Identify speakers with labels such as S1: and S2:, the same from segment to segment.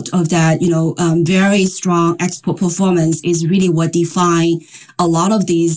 S1: result of that, very strong export performance is really what define a lot of these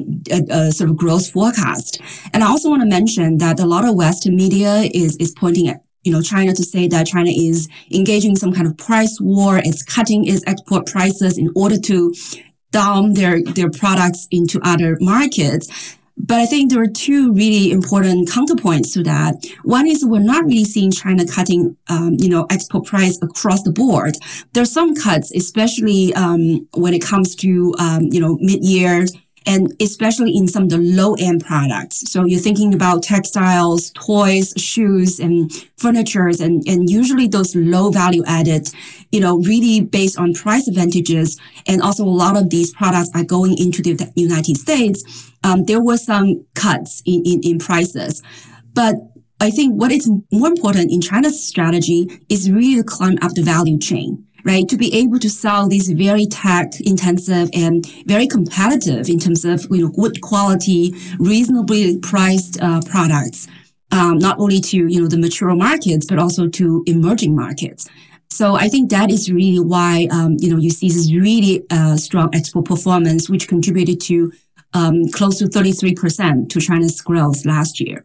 S1: sort of growth forecast. And I also want to mention that a lot of Western media is pointing at China to say that China is engaging in some kind of price war. It's cutting its export prices in order to dump their products into other markets. But I think there are two really important counterpoints to that. One is we're not really seeing China cutting, export price across the board. There are some cuts, especially when it comes to, mid-year, and especially in some of the low-end products. So you're thinking about textiles, toys, shoes, and furnitures, and usually those low value added, really based on price advantages. And also a lot of these products are going into the United States. There were some cuts in prices. But I think what is more important in China's strategy is really to climb up the value chain, right? To be able to sell these very tech intensive and very competitive in terms of, good quality, reasonably priced products, not only to, the mature markets, but also to emerging markets. So I think that is really why, you see this really strong export performance, which contributed to close to 33% to China's growth last year.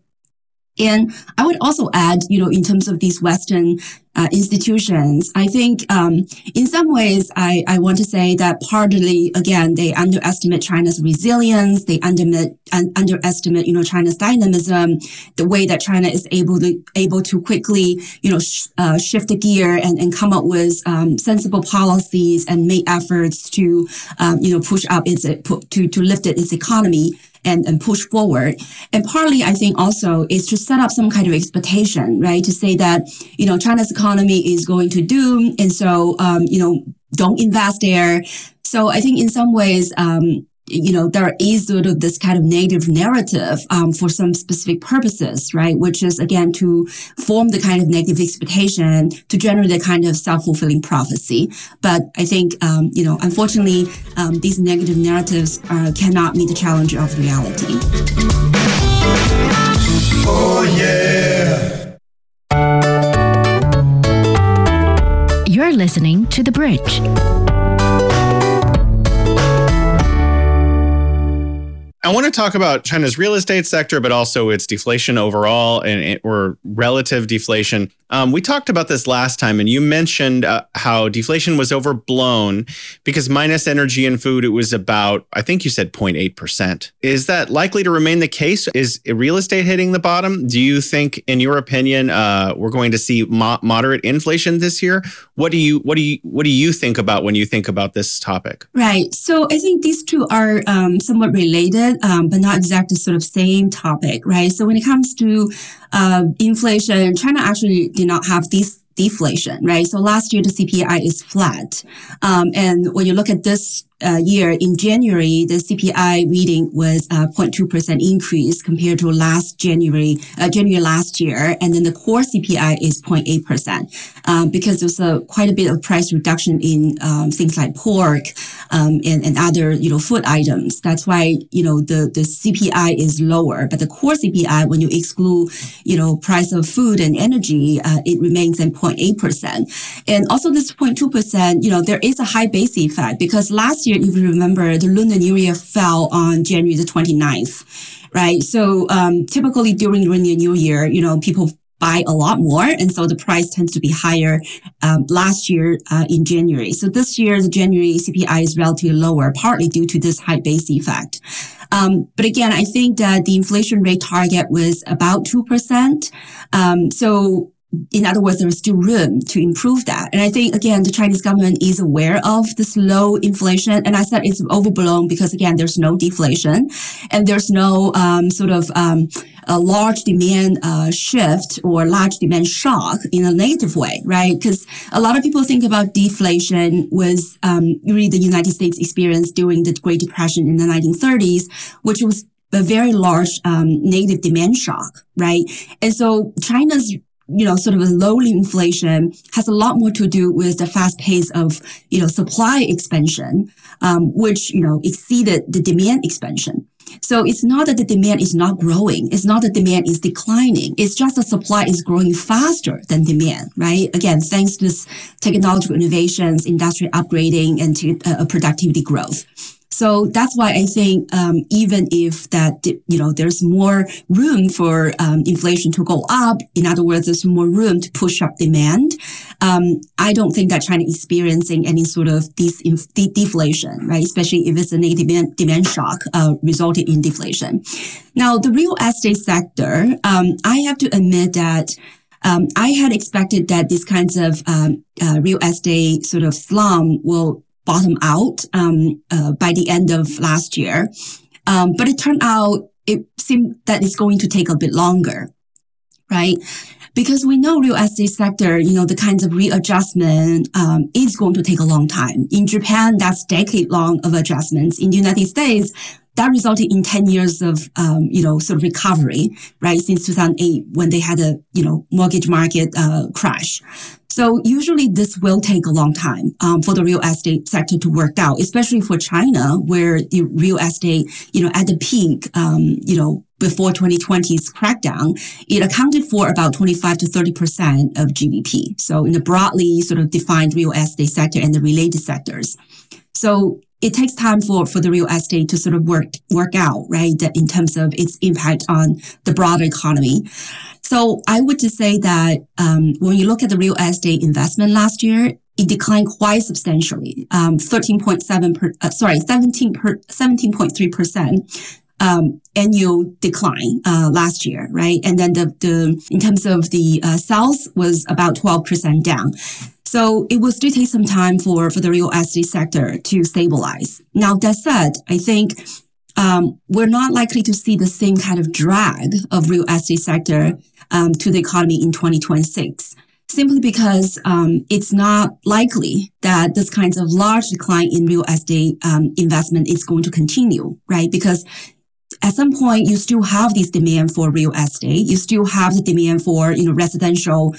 S1: And I would also add, in terms of these Western institutions, I think in some ways I want to say that partly, again, they underestimate China's resilience. They underestimate, China's dynamism, the way that China is able to quickly, shift the gear and come up with sensible policies and make efforts to, push up to lift its economy and push forward. And partly, I think also is to set up some kind of expectation, right? To say that, China's economy is going to doom. And so, don't invest there. So I think in some ways, there is sort of this kind of negative narrative, for some specific purposes, right? Which is again, to form the kind of negative expectation to generate a kind of self-fulfilling prophecy. But I think, unfortunately, these negative narratives, cannot meet the challenge of reality.
S2: Oh, yeah.
S3: You're listening to The Bridge.
S4: I want to talk about China's real estate sector, but also its deflation overall or relative deflation. We talked about this last time, and you mentioned how deflation was overblown because minus energy and food, it was about, I think you said 0.8%. Is that likely to remain the case? Is real estate hitting the bottom? Do you think, in your opinion, we're going to see moderate inflation this year? What do you think about when you think about this topic?
S1: Right. So I think these two are somewhat related, but not exactly sort of same topic, right? So when it comes to inflation, China actually did not have this deflation, right? So last year, the CPI is flat. And when you look at this year, in January, the CPI reading was 0.2% increase compared to January last year. And then the core CPI is 0.8%, because there's quite a bit of price reduction in things like pork and other, food items. That's why, the CPI is lower. But the core CPI, when you exclude, price of food and energy, it remains at 0.8%. And also this 0.2%, there is a high base effect because last year, if you remember, the Lunar New Year fell on January the 29th, right? So typically during Lunar New Year, people buy a lot more, and so the price tends to be higher last year in January. So this year, the January CPI is relatively lower, partly due to this high base effect. But again, I think that the inflation rate target was about 2%. So in other words, there is still room to improve that. And I think, again, the Chinese government is aware of this low inflation. And I said it's overblown because, again, there's no deflation and there's no a large demand shift or large demand shock in a negative way, right? Because a lot of people think about deflation was really the United States experience during the Great Depression in the 1930s, which was a very large negative demand shock, right? And so China's sort of a low inflation has a lot more to do with the fast pace of, supply expansion, which, exceeded the demand expansion. So it's not that the demand is not growing. It's not that demand is declining. It's just the supply is growing faster than demand, right? Again, thanks to this technological innovations, industry upgrading, and to productivity growth. So that's why I think even if that, there's more room for inflation to go up, in other words, there's more room to push up demand, I don't think that China is experiencing any sort of deflation, right? Especially if it's a negative demand shock resulting in deflation. Now, the real estate sector, I have to admit that I had expected that these kinds of real estate sort of slump will bottom out by the end of last year. But it turned out it seemed that it's going to take a bit longer, right? Because we know real estate sector, the kinds of readjustment is going to take a long time. In Japan, that's decade-long of adjustments. In the United States, that resulted in 10 years of, sort of recovery, right? Since 2008, when they had a, mortgage market crash. So usually this will take a long time for the real estate sector to work out, especially for China, where the real estate, at the peak, before 2020's crackdown, it accounted for about 25 to 30% of GDP. So in the broadly sort of defined real estate sector and the related sectors. So it takes time for the real estate to sort of work out, right? That in terms of its impact on the broader economy. So I would just say that when you look at the real estate investment last year, it declined quite substantially, 17.3% annual decline last year, right? And then the in terms of the sales was about 12% down. So it will still take some time for the real estate sector to stabilize. Now, that said, I think we're not likely to see the same kind of drag of real estate sector to the economy in 2026, simply because it's not likely that this kind of large decline in real estate investment is going to continue, right? Because at some point, you still have this demand for real estate. You still have the demand for, residential,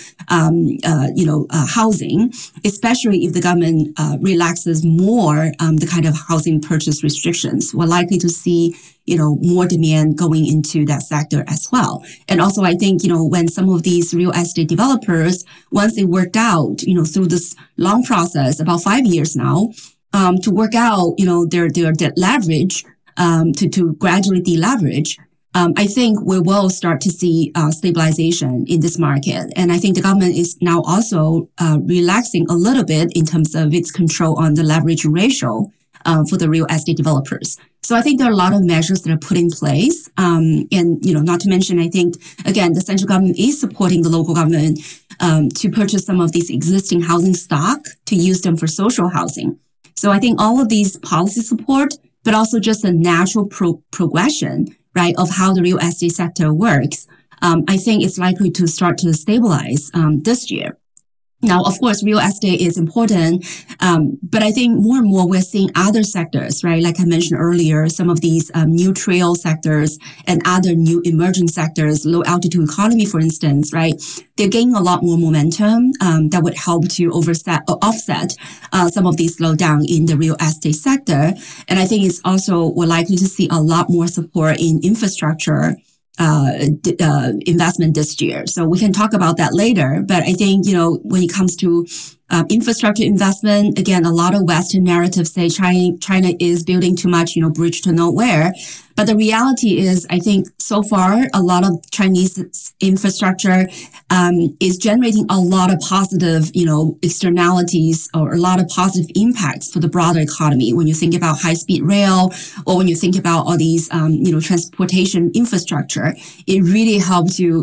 S1: housing, especially if the government relaxes more the kind of housing purchase restrictions. We're likely to see, more demand going into that sector as well. And also, I think, when some of these real estate developers, once they worked out, through this long process, about 5 years now, to work out, their debt leverage, to gradually deleverage, I think we will start to see stabilization in this market. And I think the government is now also relaxing a little bit in terms of its control on the leverage ratio for the real estate developers. So I think there are a lot of measures that are put in place. And, not to mention, I think, again, the central government is supporting the local government to purchase some of these existing housing stock to use them for social housing. So I think all of these policy support, but also just a natural progression, right, of how the real estate sector works, I think it's likely to start to stabilize this year. Now, of course, real estate is important, but I think more and more we're seeing other sectors, right? Like I mentioned earlier, some of these new trail sectors and other new emerging sectors, low altitude economy, for instance, right? They're gaining a lot more momentum that would help to offset some of the slowdown in the real estate sector. And I think it's also, we're likely to see a lot more support in infrastructure investment this year. So we can talk about that later. But I think, when it comes to infrastructure investment, again, a lot of Western narratives say China is building too much, bridge to nowhere. But the reality is, I think so far, a lot of Chinese infrastructure is generating a lot of positive, externalities or a lot of positive impacts for the broader economy. When you think about high-speed rail or when you think about all these, transportation infrastructure, it really helps you